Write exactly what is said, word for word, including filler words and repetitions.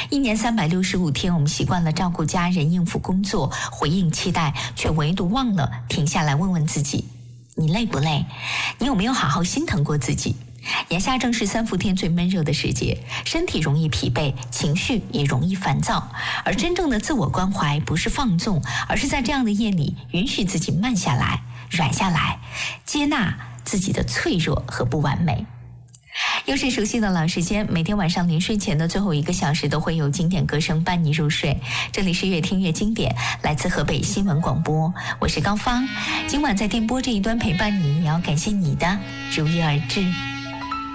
一年三百六十五天，我们习惯了照顾家人、应付工作、回应期待，却唯独忘了停下来问问自己：你累不累？你有没有好好心疼过自己？眼下正是三伏天最闷热的时节，身体容易疲惫，情绪也容易烦躁。而真正的自我关怀不是放纵，而是在这样的夜里允许自己慢下来、软下来，接纳自己的脆弱和不完美。又是熟悉的老时间，每天晚上临睡前的最后一个小时都会有经典歌声伴你入睡。这里是越听越经典，来自河北新闻广播，我是高芳。今晚在电波这一端陪伴你，也要感谢你的如约而至。